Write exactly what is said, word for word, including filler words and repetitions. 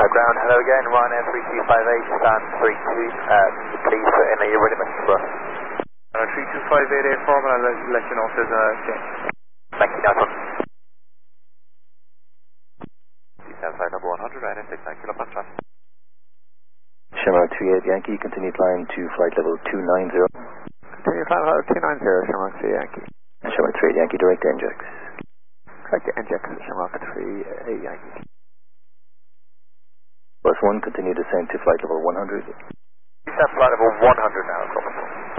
ground, hello again, Ryanair three two five eight, stand three two, uh, please put in a ready message for us. Uh, three two five eight eight form, and I'll let, let you know if there's a change. Thank you, nice one. seven five number one hundred, Ryanair six nine, kilo punch one. Shamrock three eight Yankee, continue climb to flight level two nine zero. Continue climb level two nine zero, Shamrock three Yankee. Shamrock three eight Yankee, direct injects. Direct injects, Shamrock three eight Yankee. Bus one, continue descent to flight level one hundred. Descent flight level one hundred now, Thomas.